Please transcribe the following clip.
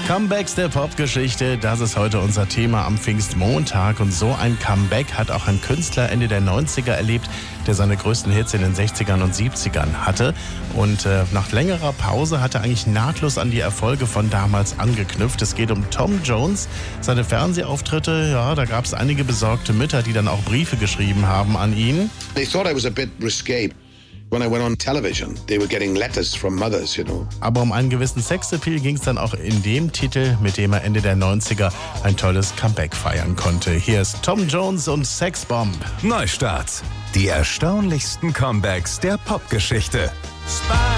Comebacks der Popgeschichte, das ist heute unser Thema am Pfingstmontag. Und so ein Comeback hat auch ein Künstler Ende der 90er erlebt, der seine größten Hits in den 60ern und 70ern hatte. Und nach längerer Pause hat er eigentlich nahtlos an die Erfolge von damals angeknüpft. Es geht um Tom Jones. Seine Fernsehauftritte, ja, da gab es einige besorgte Mütter, die dann auch Briefe geschrieben haben an ihn. They thought I was a bit risque. When I went on television, they were getting letters from mothers, you know. Aber um einen gewissen Sexappeal ging es dann auch in dem Titel, mit dem er Ende der 90er ein tolles Comeback feiern konnte. Hier ist Tom Jones und Sexbomb. Neustart. Die erstaunlichsten Comebacks der Popgeschichte.